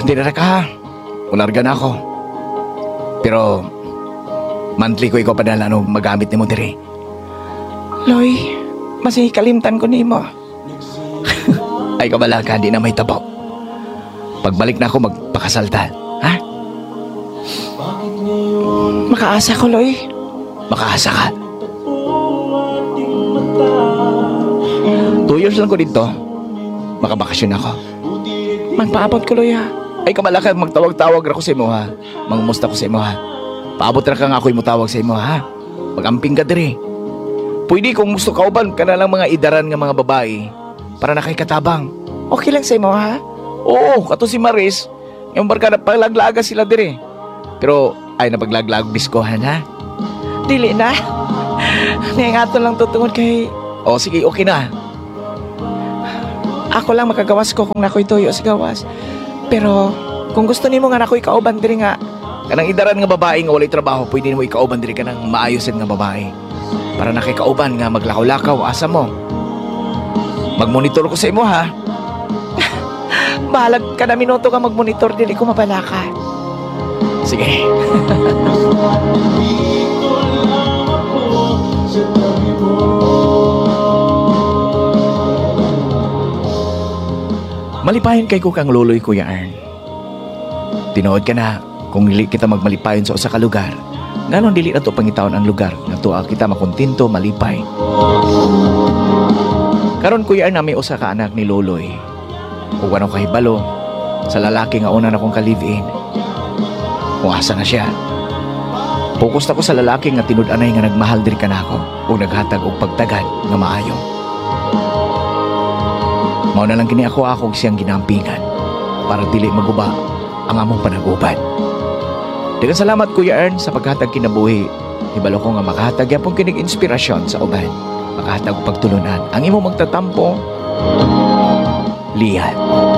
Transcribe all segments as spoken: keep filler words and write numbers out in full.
Dinara ka ha. Ularga na ako. Pero, monthly ko ikaw padala no magamit ni mo diri. Loy, masih kalimtan ko nimo. Ay kabala ka, di na may tabaw. Pagbalik na ako, magpakasalta. Ha? Makaasa ko, Loy. Makaasa ka. Two years lang ko dito. Makabakasyon ako. Magpaabot ko, Loy, ha. Ay kabala ka, magtawag-tawag ra ko sa imo ha. Mangumusta ko sa imo ha. Paabot ra ka nga ako'y mutawag sa imo ha. Magamping ka diri. Pwede kung gusto kauban ka na lang mga idaran nga mga babae para na kay katabang. Okay lang sa imo, ha? Oo, kato si Maris. Yung barkada paglaglaga sila diri. Pero ay napaglaglag biskohan ha. Dili na. Ngayon lang tutungod kay... O sige, okay na. Ako lang makagawas ko kung nako'y tuyo sa gawas. Pero kung gusto nimo nga nako'y kauban diri nga, Kanang idaran nga babae nga walay trabaho, pwede mo ikauban diri ka ng maayosin nga babae. Para na kay kauban nga maglakaw-lakaw, asa mo. Magmonitor ko sa imo ha. bahalag ka na minuto ka magmonitor, dili ko mabalaka. Sige. Malipahin kay ko kang luloy, Kuya Ern. Tinood ka na kung dili kita magmalipayon sa usa ka lugar. Nganon dili na to pangitaon ang lugar nga tuwa kita makontinto malipay. Karon, Kuya Ern, na may usa ka anak ni Loloy. Ug ano kahibalo sa lalaki nga una na kong ka-live-in. Kung asa na siya. Focus ako sa lalaki nga tinud-anay nga nagmahal diri kanako ug naghatag og pagtagad nga maayo. Mao na lang kini ako akong siyang ginampingan para dili maguba ang among panag-ubad. Daghang salamat, Kuya Ern, sa paghatag kinabuhi. Hibalo ko nga makahatag yapon kining inspirasyon sa uban. Makahatag og pagtulunan ang imo magtatampo. Lia.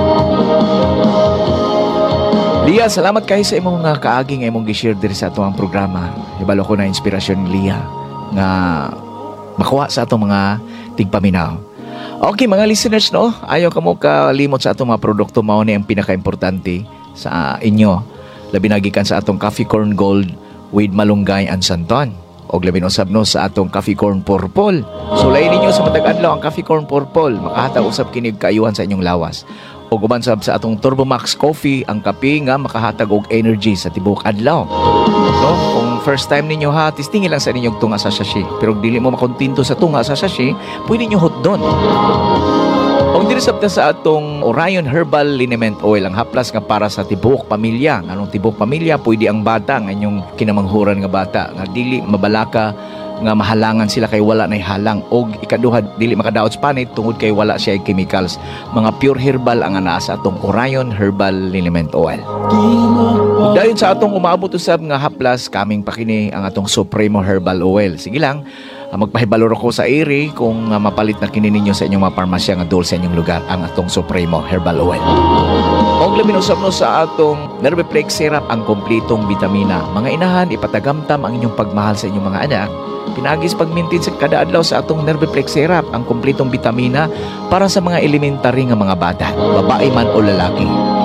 Lia, salamat kayo sa imong nga kaagi nga imong gi-share diri sa atong programa. Hibalo ko na inspirasyon ni Lia nga makuha sa atong mga tigpaminaw. Okay, mga listeners, no? Ayaw ka mo kalimot sa atong mga produkto, mao ni ang pinaka-importante sa inyo. Labi nagikan sa atong Coffee Corn Gold with Malunggay and Santon. O labi usab no sa atong Coffee Corn Purple. Sulay ninyo sa matag adlaw ang Coffee Corn Purple. Makahatag usab kinig kaayuhan sa inyong lawas. O guban sab sa atong Turbo Max Coffee, ang kape nga makahatag og energy sa tibuok adlaw. No? Kung first time ninyo ha, tistingin lang sa inyong tunga sa sachet. Pero dili mo makontinto sa tunga sa sachet, pwede nyo hot doon. O dili sabta sa atong Orion Herbal Liniment Oil, ang haplas nga para sa tibuok pamilya. Anong tibuok pamilya? Pwede ang bata, ang inyong kinamanghuran nga bata. Nga dili mabalaka nga mahalangan sila kay wala nay halang, og ikaduha dili makadaot sa panit tungod kay wala siya chemicals. Mga pure herbal ang anaa sa atong Orion Herbal Liniment Oil. Ug dayon sa atong umaabot usab nga haplas, kaming pakini ang atong Supremo Herbal Oil. Sige lang, uh, magpahibalor ako sa area kung uh, mapalit na kini ninyo sa inyong mga parmasya nga dol sa inyong lugar ang atong Supremo Herbal Oil. Og labi usab no sa atong Nerveplex Syrup, ang kompletong bitamina. Mga inahan, ipatagamtam ang inyong pagmahal sa inyong mga anak. Pinagis pag-maintain sa kada adlaw sa atong Nerveplex Syrup, ang kompletong bitamina para sa mga elementary nga mga bata, babae man o lalaki.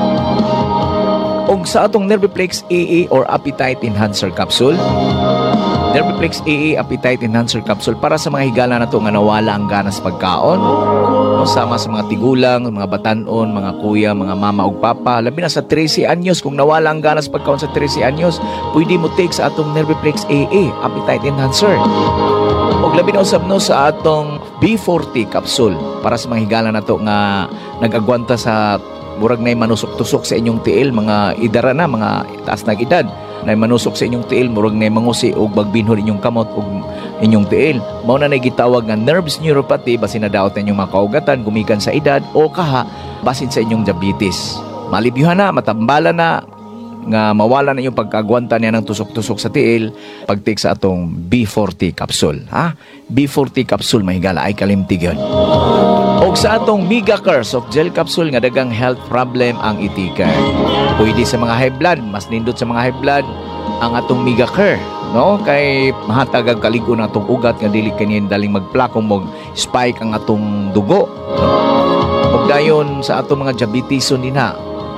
Og sa atong Nerveplex A A or Appetite Enhancer Capsule, Nerveplex A A Appetite Enhancer Capsule para sa mga higala na to nga nawala ang ganas pagkaon. No, sama sa mga tigulang, mga batanon, mga kuya, mga mama ug papa, labi na sa thirteen anyos, kung nawala ang ganas pagkaon sa thirteen anyos, pwede mo take sa atong Nerveplex A A Appetite Enhancer. Og labi na usab no sa atong B forty Capsule para sa mga higala na to nga nag-agwanta sa murag nay manusok-tusok sa inyong tiil, mga idara na, mga taas na edad, nay manusok sa inyong tiil, murag nay mangusi og bagbinhon inyong kamot og inyong tiil. Mao na nay gitawag nga nerves neuropathy, basin na daot inyong mga kaugatan gumikan sa edad o kaha basin sa inyong diabetes. Malibyuhan na, matambala na, nga mawala na yung pagkagwanta niya ng tusok-tusok sa tiil, pag-take sa atong B forty Capsule. Ha? B forty Capsule, mahigala, ay kalimtig yun. O sa atong Mega Care Soft Gel Capsule, nga dagang health problem ang itika. Pwede sa mga high blood, mas nindot sa mga high blood, ang atong Mega Care. No? Kay mahatag ang kaligo ng atong ugat, nga dili kanyan daling magplakong mong spike ang atong dugo. No? O dayon sa atong mga diabetes din ha,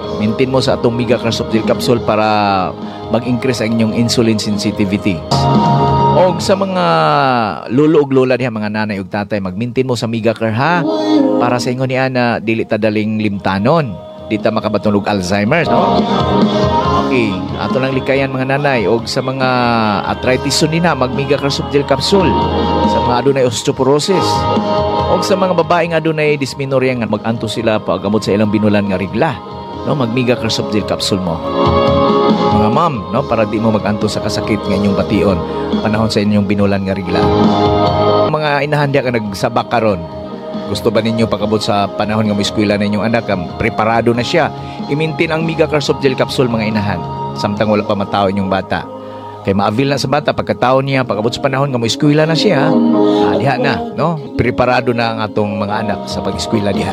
Maintain mo sa atong Mega Soft Gel Capsule para mag-increase ang inyong insulin sensitivity. O sa mga lolo ug lola diha, mga nanay ug tatay, mag-maintain mo sa Mega Care ha, para sa ingon niya na dili ta daling limtanon, di ta makabatong og Alzheimer, no? Okay, ato lang likayan mga nanay. Og sa mga arthritis ni na, mag Mega Care Soft Gel Capsule. Sa mga adunay osteoporosis, og sa mga babae nga adunay dysmenorrhea nga mag-anto sila paagamot sa ilang binulan nga regla, no, mag Mega Care Soft Gel Capsule mo. Mga ma'am, no, para di mo mag-anto sa kasakit nga inyong bation panahon sa inyong binulan nga regla. Mga inahan diya ka nagsabak karon, gusto ba ninyo pagabot sa panahon nga mo eskwela na inyong anak, um, preparado na siya, i-maintain ang Mega Care Soft Gel Capsule mga inahan, samtang wala pa matao inyong bata. Kay ma-avail na sa bata pagkatao niya, pagabot sa panahon nga mo eskwela na siya, ah, diha na, no? Preparado na ang atong mga anak sa pag-eskwela diha.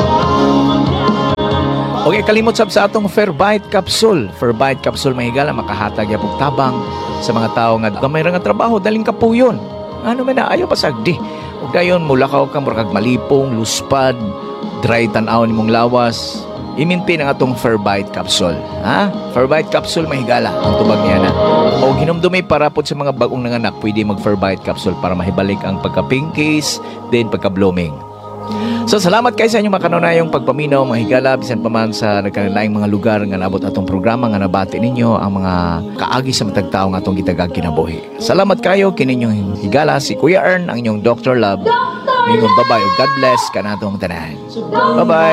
Okay, kalimot sab sa atong Fairbite Capsule. Fairbite Capsule mahigala makahatag yapog tabang sa mga tao nga gamay ra nga trabaho, daling kapuyon. Ano man na, ayaw pasagdi. Ug dayon mulakaw ka murag malipong, luspad, dry tan-aw nimong lawas. I-maintain ang atong Fairbite Capsule. Ha? Fairbite Capsule mahigala ang tubag niya na. O hinumdumi para po sa mga bagong nanganak, pwede mag Fairbite Capsule para mahibalik ang pagka-pinkies, then pagka-blooming. So salamat kayo sa inyong makanunayong pagpaminaw, mga higala, bisan pa man sa nagkanilaing mga lugar nga nabot atong programa nga nabati ninyo ang mga kaagi sa matag tao nga atong gitagag kinabuhi. Salamat kayo kininyong higala, si Kuya Ern, ang inyong Doctor Love. Mingon bye-bye ug God bless kanatong tanan. Bye-bye.